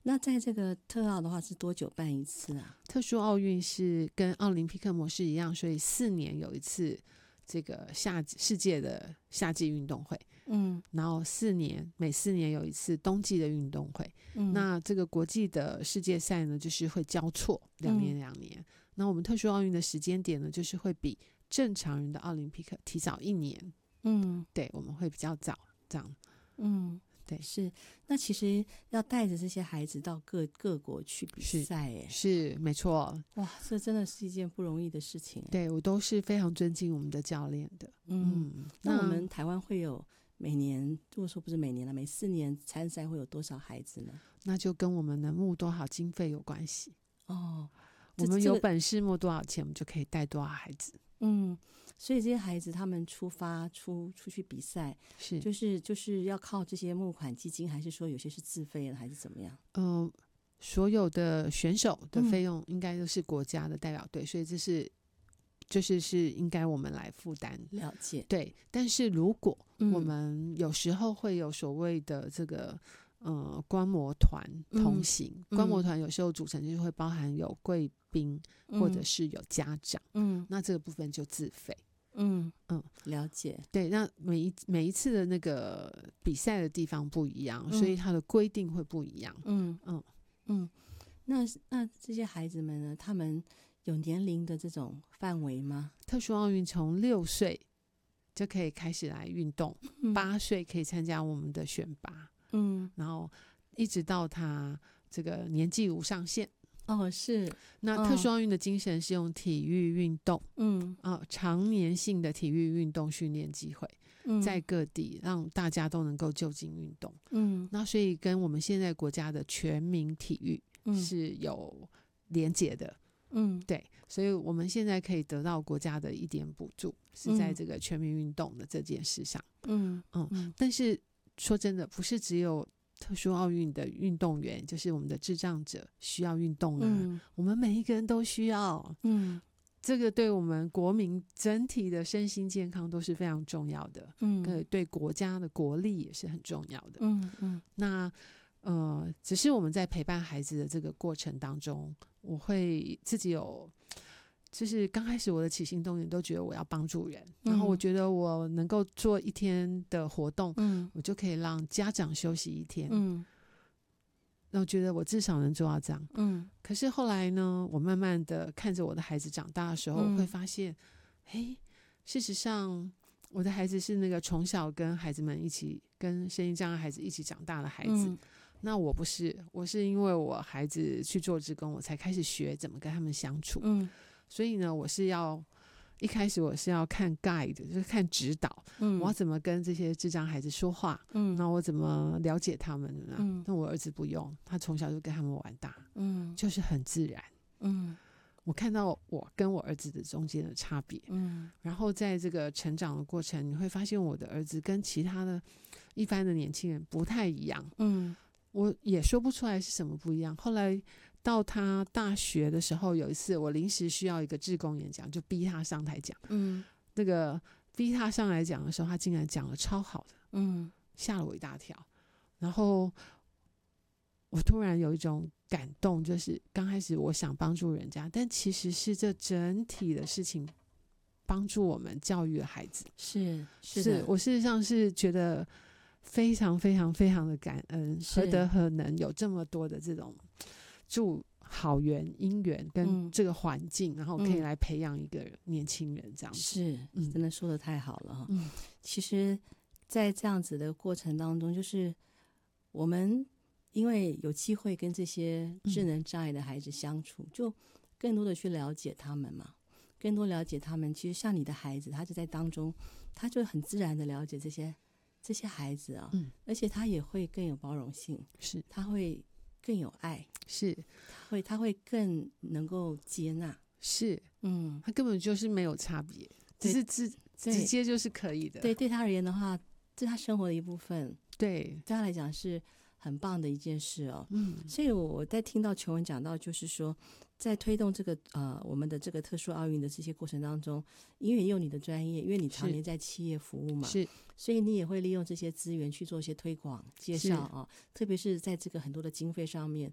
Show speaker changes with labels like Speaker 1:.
Speaker 1: 那在这个特奥的话是多久办一次啊？
Speaker 2: 特殊奥运是跟奥林匹克模式一样，所以4年有一次这个世界的夏季运动会，然后每4年有一次冬季的运动会，那这个国际的世界赛呢，就是会交错2年2年，那我们特殊奥运的时间点呢，就是会比正常人的奥林匹克提早1年，对，我们会比较早这样，对，
Speaker 1: 是。那其实要带着这些孩子到各国去比赛，
Speaker 2: 是没错。
Speaker 1: 哇，这真的是一件不容易的事情。
Speaker 2: 对，我都是非常尊敬我们的教练的。
Speaker 1: 那我们台湾会有每年，如果说不是每年了，每4年参赛会有多少孩子呢？
Speaker 2: 那就跟我们能募多少经费有关系。我们
Speaker 1: 这
Speaker 2: 有本事募多少钱，我们就可以带多少孩子。
Speaker 1: 所以这些孩子他们出去比赛，就是要靠这些募款基金，还是说有些是自费的，还是怎么样？
Speaker 2: 所有的选手的费用应该都是国家的代表队，所以这是是应该我们来负担。
Speaker 1: 了解。
Speaker 2: 对，但是如果我们有时候会有所谓的这个观摩团同行，观摩团有时候组成就是会包含有贵宾，或者是有家长，那这个部分就自费。
Speaker 1: 了解。对，
Speaker 2: 那每一次的那个比赛的地方不一样，所以它的规定会不一样。
Speaker 1: 那这些孩子们呢，他们有年龄的这种范围吗？
Speaker 2: 特殊奥运从6岁就可以开始来运动，8岁可以参加我们的选拔，然后一直到他这个年纪无上限。
Speaker 1: 是。
Speaker 2: 那特殊奥运的精神是用体育运动，常年性的体育运动训练机会，在各地让大家都能够就近运动。那所以跟我们现在国家的全民体育是有连结的。对，所以我们现在可以得到国家的一点补助，是在这个全民运动的这件事上。但是说真的，不是只有特殊奥运的运动员，就是我们的智障者需要运动啊，我们每一个人都需要。这个对我们国民整体的身心健康都是非常重要的，对国家的国力也是很重要的。那只是我们在陪伴孩子的这个过程当中，我会自己就是刚开始我的起心动念都觉得我要帮助人，然后我觉得我能够做1天的活动，我就可以让家长休息1天，那我觉得我至少能做到这样。可是后来呢，我慢慢的看着我的孩子长大的时候，我会发现事实上我的孩子是那个从小跟孩子们一起，跟身心障碍孩子一起长大的孩子，那我不是，我是因为我孩子去做志工，我才开始学怎么跟他们相处。所以呢，一开始我是要看 guide， 就是看指导，我要怎么跟这些智障孩子说话，那我怎么了解他们呢？那我儿子不用，他从小就跟他们玩大，就是很自然。我看到我跟我儿子的中间的差别，然后在这个成长的过程，你会发现我的儿子跟其他的一般的年轻人不太一样，我也说不出来是什么不一样。后来到他大学的时候，有一次我临时需要一个志工演讲，就逼他上台讲，那个逼他上来讲的时候，他竟然讲得超好的，吓了我一大跳。然后我突然有一种感动，就是刚开始我想帮助人家，但其实是这整体的事情帮助我们教育了孩子。是的，我事实上是觉得非常非常非常的感恩，何德何能有这么多的这种助好缘因缘跟这个环境，然后可以来培养一个年轻人这样子。是，
Speaker 1: 真的说得太好了。其实在这样子的过程当中，就是我们因为有机会跟这些智能障碍的孩子相处，就更多的去了解他们嘛，更多了解他们。其实像你的孩子，他就在当中，他就很自然的了解这些孩子啊，而且他也会更有包容性，是，他会更有爱，是，他会更能够接纳，是，
Speaker 2: 他根本就是没有差别，只是直接就是可以的。
Speaker 1: 对他而言的话，这是他生活的一部分，
Speaker 2: 对
Speaker 1: 他来讲是很棒的一件事哦。所以我在听到琼文讲到，就是说在推动这个我们的这个特殊奥运的这些过程当中，因为也有你的专业，因为你常年在企业服务嘛，是，所以你也会利用这些资源去做一些推广介绍啊，特别是在这个很多的经费上面，